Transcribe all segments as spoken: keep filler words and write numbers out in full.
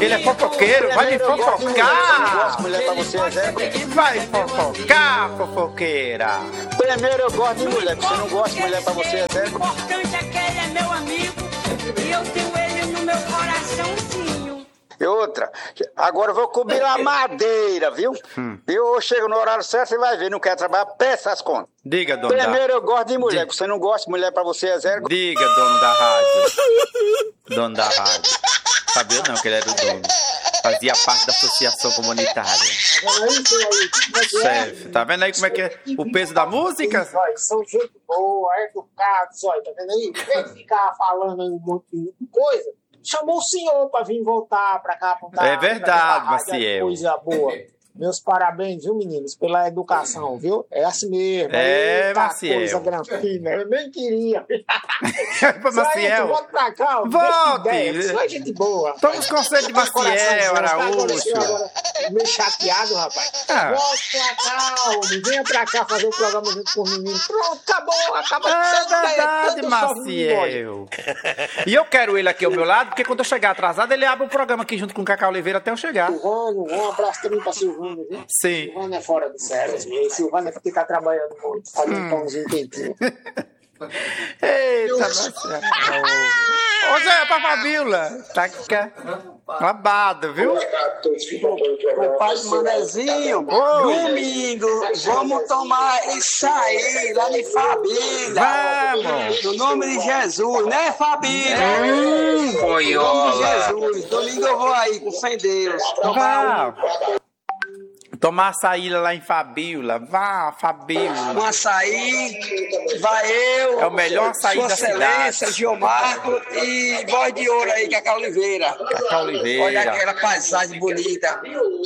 Ele é fofoqueiro, vai me fofocar. Mulher pra você é zero. Vai fofocar, fofoqueira. Primeiro eu gosto de mulher, você não gosta de mulher pra você é zero. O importante é que ele é meu amigo e eu tenho ele no meu coraçãozinho. E outra, agora eu vou cobrir a madeira, viu? Hum. Eu chego no horário certo, você vai ver, não quer trabalhar, peça as contas. Diga, dono da... Primeiro eu gosto de mulher, Diga. você não gosta de mulher pra você é zero. Diga, dono da rádio. Dono da rádio. Sabia não que ele era o dono. Fazia parte da associação comunitária. Chefe, tá vendo aí como é que é o peso da música? São gente boa, educados, olha, tá vendo aí? Em vez de ficar falando aí um monte de coisa, chamou o senhor pra vir voltar pra cá. Pra É verdade, pra rádio, Maciel. Coisa boa. Meus parabéns, viu, meninos, pela educação, viu? É assim mesmo. É, Eita, Maciel. coisa granfina, eu nem queria. Pra Maciel. Volta pra cá, ó, Volte. deixa ideia, Só é gente boa. Toma os conselhos de Maciel, Araújo. Agora, meio chateado, rapaz. Ah. Volte pra cá, homem. Venha pra cá fazer o programa junto com os meninos. Pronto, acabou, acaba É tanto, verdade, tanto sofre no bigode. Maciel. E eu quero ele aqui ao meu lado, porque quando eu chegar atrasado, ele abre o programa aqui junto com o Cacau Oliveira até eu chegar. Silvano, um abraço também pra Silvano, viu? Sim. Silvano é fora do sério. E Silvano é porque tá trabalhando muito, fazendo Hum. um pãozinho quentinho. Eita, Maciel. Ô, Zé, pra Fabíola. Tá babado, viu? O pai do Manezinho, domingo, vamos tomar isso aí, lá de Fabíola. Vamos. No nome de Jesus, né, Fabíla? Hum, No nome de Jesus. Domingo eu vou aí, com fé em Deus. Tomar Vá. Tomar açaí lá em Fabíola. Vá, Fabíola. um açaí, vai eu, É o melhor açaí Sua da Excelência, cidade. Gilmarco e voz de ouro aí, Cacau Oliveira. Cacau Olha Oliveira. aquela paisagem bonita.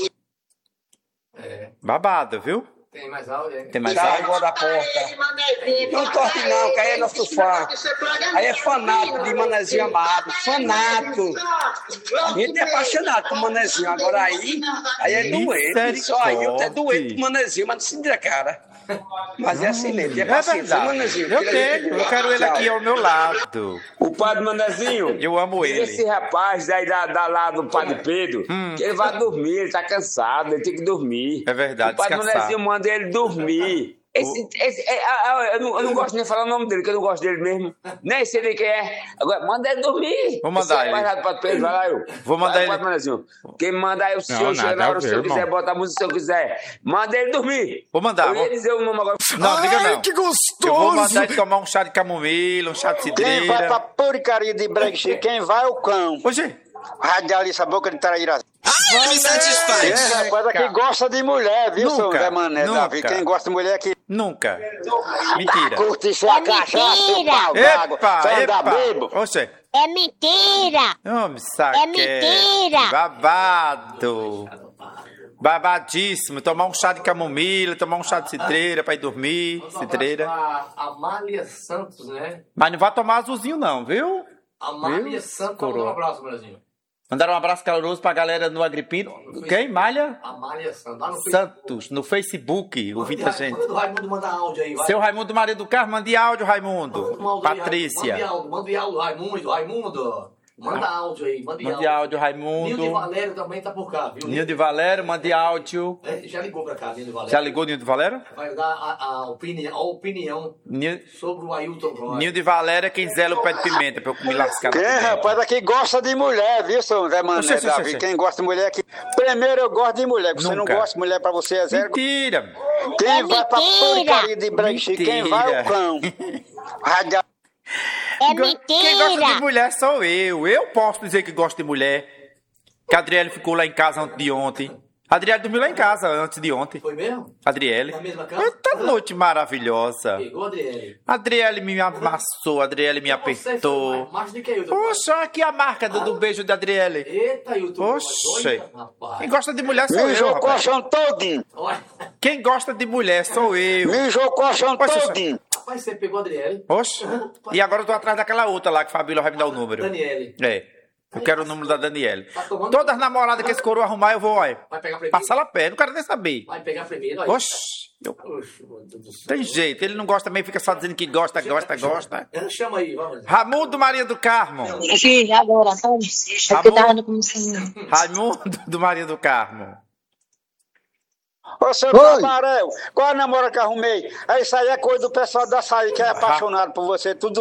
Babado, viu? Tem mais áudio, hein? Tem mais Sai áudio? agora da porta. Não toque não, que aí é nosso fã. Aí é fanato de Manezinho amado. Fanato. A gente é apaixonado por Manezinho. Agora aí, aí é doente. Só aí eu até doente por Manezinho, mas não se tira cara. Mas é assim mesmo, é É paciência. verdade. Manezinho. Eu tenho. Eu quero ele aqui ao meu lado. O padre Manezinho, Eu amo esse ele. rapaz daí da, da lá do padre Pedro, que ele vai dormir, ele tá cansado, ele tem que dormir. É verdade, O padre descansar. Manezinho manda ele dormir. Esse, esse, é, é, é, eu, não, eu não gosto nem de falar o nome dele, que eu não gosto dele mesmo. Nem sei ele quem é. Agora, manda ele dormir. Vou mandar Esse rapaz ele. lá do padre Pedro, vai lá eu. Vou mandar Vai, ele. Padre Manezinho. Quem manda é o senhor, nada chega na a hora, se o senhor ver, quiser, irmão. bota a música se o senhor quiser. Manda ele dormir. Vou mandar, Eu vou- ia dizer o nome agora. Não, diga não. que gostoso! Eu vou mandar ele tomar um chá de camomila, um chá de Quem vai pra cidreira. porcaria de breguice, quem vai é o cão. Hoje. Radialista boca de traíra. Ai, me satisfaz. É, rapaz, aqui gosta de mulher, viu, seu Nunca, Zé Mané, nunca. Davi? Quem gosta de mulher aqui, Nunca. Mentira. curte isso a cachaça, seu mentira. pau d'água. Epa, Você anda epa. bebo. Oxe. É mentira! Homem, saque. É mentira. Babado. Babadíssimo. Tomar um chá de camomila, tomar um chá de cidreira pra ir dormir. Cidreira. A Amália Santos, né? Mas não vai tomar azulzinho não, viu? Amália Viu? Santos, Coroa. um abraço, Brasil. Mandaram um abraço caloroso pra galera no Agripino. Quem? Malha? Amália Santos. Lá no Santos, no Facebook, ouvindo a gente. Manda o Raimundo mandar áudio aí, vai. Seu Raimundo Maria do Carmo, mande áudio, Manda Raimundo. um áudio aí, Patrícia. Manda áudio, manda áudio, Raimundo, Raimundo. Manda áudio aí, manda Mande áudio. áudio, Nil de Raimundo. Valério também tá por cá, viu? Nil de Valério, mande áudio. É, já ligou pra cá, Nil de Valério. Já ligou, Nil de Valério? Vai dar a, a, opinião, a opinião Nil, sobre o Ailton Roy. Nil de Valério é quem zela o pé de pimenta pra eu me lascar. Quem, rapaz, aqui gosta de mulher, viu, seu Zé Mané, Oxe, oxe, Davi? oxe. Quem gosta de mulher aqui, primeiro eu gosto de mulher, você Nunca. não gosta de mulher pra você é zero. Mentira. Quem É vai pra mentira. porcaria de breguice, quem vai é o cão. Radia... É Quem gosta de mentira! mulher sou eu. Eu posso dizer que gosto de mulher. Que a Adriele ficou lá em casa antes de ontem. A Adriele dormiu lá em casa antes de ontem. Foi mesmo? Adriele. Na mesma casa? Tá noite maravilhosa. Pegou, Adriele? A Adriele me amassou, a Adriele me Você foi apertou. mais, mais do que Ailton. Poxa, aqui a marca do, do beijo da Adriele. Eita, Ailton Roy. Oxe. Olha, rapaz. Quem gosta de mulher sou eu, Mijou o rapaz. colchão todinho. Olha. Quem gosta de mulher sou eu. Mijou o colchão Poxa, todinho. Rapaz, você pegou a Adriele. Oxe. E agora eu tô atrás daquela outra lá que Fabíola vai me dar o número. Daniele. É. Eu quero o número da Daniele. Tá tomando- Todas as namoradas que esse coroa arrumar, eu vou, olha. Vai pegar primeiro. Passar lá pé, não quero nem saber. Vai pegar primeiro. Olha. Oxi, eu- Oxe, meu Deus do céu. tem jeito. Ele não gosta também, fica só dizendo que gosta, gosta, gosta. Chama aí, vamos. Raimundo Maria do Carmo. Aqui, agora, sabe? É porque tava no começo. Raimundo do Maria do Carmo. Ô, seu Camarão, qual a namora que arrumei? Isso aí é coisa do pessoal da açaí que é apaixonado por você, tudo